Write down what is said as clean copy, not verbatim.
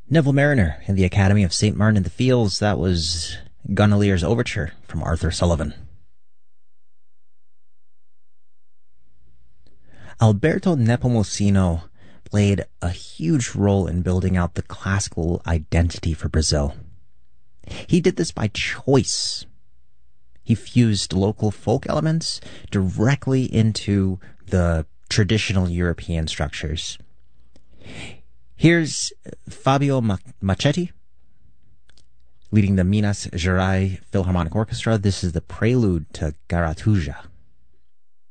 Neville Mariner in the Academy of St. Martin in the Fields. That was Gondoliers Overture from Arthur Sullivan. Alberto Nepomuceno played a huge role in building out the classical identity for Brazil. He did this by choice. He fused local folk elements directly into the traditional European structures. Here's Fabio Macchetti leading the Minas Gerais Philharmonic Orchestra. This is the prelude to Garatuja.